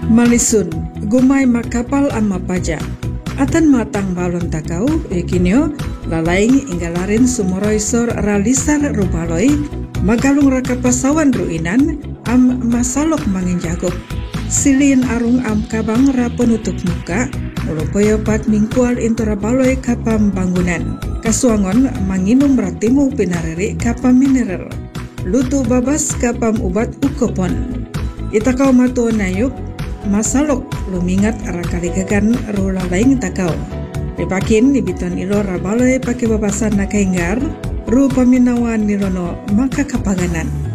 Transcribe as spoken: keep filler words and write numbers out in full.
Malisun, gumay makapal ama paja. Atan matang balon takau, ikinyo, lalaing inggalarin sumoroysor ralisar rupaloy, magalung rakapasawan ruinan, am masalok manginjagop. Silin arung am kabang rapenutup muka, ulupoyo pat mingkual intora baloy kapam bangunan. Kasuangon manginum ratimu pinariri kapam mineral. Lutu babas kapam ubat ukopon. Itakau matu nayuk, masalok lumingat arakaligagan rula laing takau. Ripakin libiton ilo rabaloy pake babasan nakaingar, ru paminawan nilono maka kapaganan.